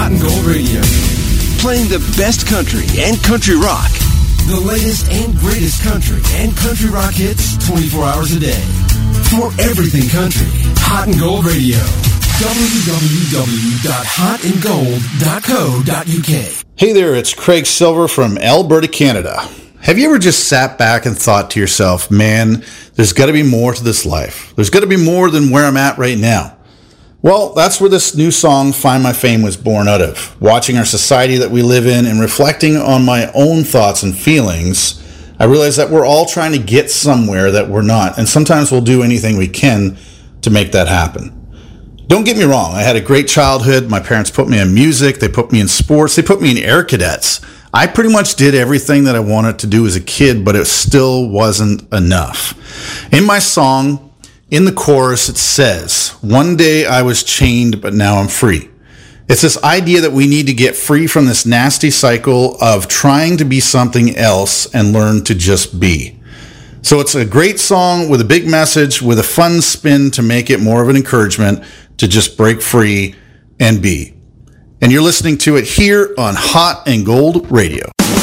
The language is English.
Hot and Gold Radio. Playing the best country and country rock. The latest and greatest country and country rock hits 24 hours a day. For everything country, Hot and Gold Radio. www.hotandgold.co.uk. Hey there, it's Craig Silver from Alberta, Canada. Have you ever just sat back and thought to yourself, man, there's got to be more to this life. There's got to be more than where I'm at right now. Well, that's where this new song, Find My Fame, was born out of. Watching our society that we live in and reflecting on my own thoughts and feelings, I realized that we're all trying to get somewhere that we're not, and sometimes we'll do anything we can to make that happen. Don't get me wrong, I had a great childhood. My parents put me in music, they put me in sports, they put me in Air Cadets. I pretty much did everything that I wanted to do as a kid, but it still wasn't enough. In my song, in the chorus, it says, "One day I was chained, but now I'm free." It's this idea that we need to get free from this nasty cycle of trying to be something else and learn to just be. So it's a great song with a big message, with a fun spin to make it more of an encouragement to just break free and be. And you're listening to it here on Hot and Gold Radio.